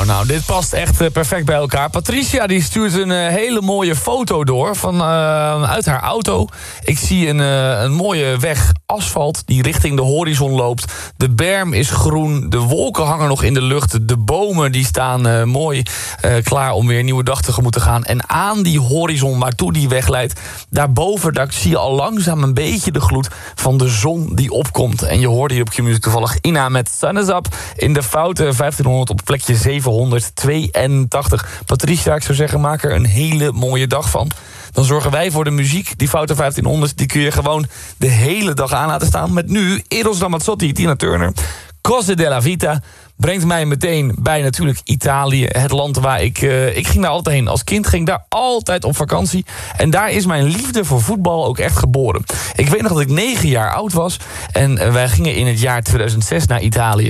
Nou, dit past echt perfect bij elkaar. Patricia die stuurt een hele mooie foto door uit haar auto. Ik zie een mooie weg asfalt die richting de horizon loopt. De berm is groen, de wolken hangen nog in de lucht. De bomen die staan mooi klaar om weer een nieuwe dag tegemoet te gaan. En aan die horizon waartoe die weg leidt, daarboven daar zie je al langzaam een beetje de gloed van de zon die opkomt. En je hoorde hier op Q-Music toevallig Ina met Sun is Up in de foute 1500 op plekje 782. Patricia, ik zou zeggen, maak er een hele mooie dag van. Dan zorgen wij voor de muziek. Die foute 1500 die kun je gewoon de hele dag aan laten staan. Met nu Eros Ramazzotti, Tina Turner. Cose della Vita brengt mij meteen bij natuurlijk Italië. Het land waar ik ging daar altijd heen. Als kind ging ik daar altijd op vakantie. En daar is mijn liefde voor voetbal ook echt geboren. Ik weet nog dat ik 9 jaar oud was. En wij gingen in het jaar 2006 naar Italië.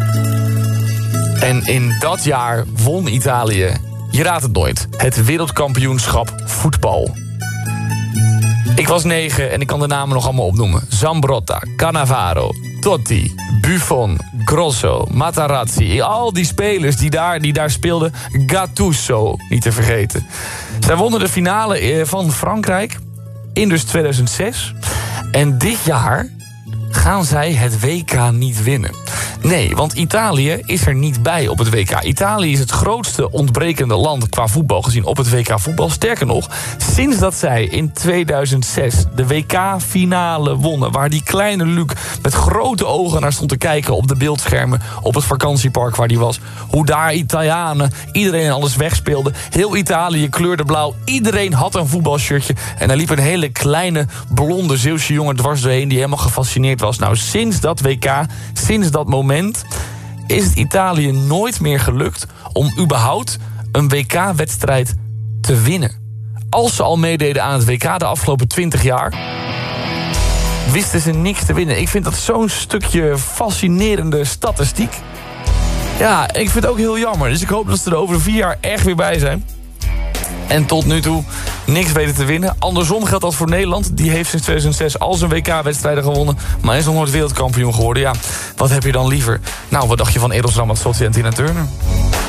En in dat jaar won Italië, je raadt het nooit, het wereldkampioenschap voetbal. Ik was 9 en ik kan de namen nog allemaal opnoemen. Zambrotta, Cannavaro, Totti, Buffon, Grosso, Materazzi. Al die spelers die daar speelden. Gattuso, niet te vergeten. Zij wonnen de finale van Frankrijk in dus 2006. En dit jaar gaan zij het WK niet winnen. Nee, want Italië is er niet bij op het WK. Italië is het grootste ontbrekende land qua voetbal gezien op het WK voetbal. Sterker nog, sinds dat zij in 2006 de WK-finale wonnen, waar die kleine Luc met grote ogen naar stond te kijken op de beeldschermen op het vakantiepark waar die was. Hoe daar Italianen iedereen alles wegspeelde. Heel Italië kleurde blauw. Iedereen had een voetbalshirtje. En daar liep een hele kleine blonde Zeeuwse jongen dwars doorheen die helemaal gefascineerd was. Nou, sinds dat WK, sinds dat moment is het Italië nooit meer gelukt om überhaupt een WK-wedstrijd te winnen. Als ze al meededen aan het WK de afgelopen 20 jaar, wisten ze niks te winnen. Ik vind dat zo'n stukje fascinerende statistiek. Ja, ik vind het ook heel jammer. Dus ik hoop dat ze er over 4 jaar echt weer bij zijn. En tot nu toe niks weten te winnen. Andersom geldt dat voor Nederland. Die heeft sinds 2006 al zijn WK-wedstrijden gewonnen, maar is nog nooit wereldkampioen geworden. Ja, wat heb je dan liever? Nou, wat dacht je van Eros Ramazzotti en Tina Turner?